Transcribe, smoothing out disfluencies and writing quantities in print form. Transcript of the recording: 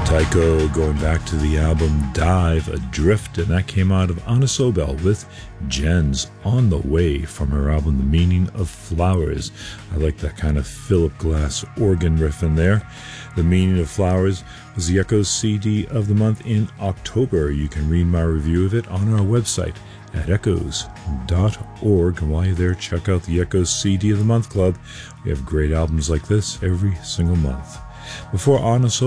Tycho, going back to the album Dive Adrift, and that came out of Anna Sobel with Jens On the Way from her album The Meaning of Flowers. I like that kind of Philip Glass organ riff in there. The Meaning of Flowers was the Echoes CD of the month in October. You can read my review of it on our website at echoes.org. And while you're there, check out the Echoes CD of the Month Club. We have great albums like this every single month. Before Anna Sobel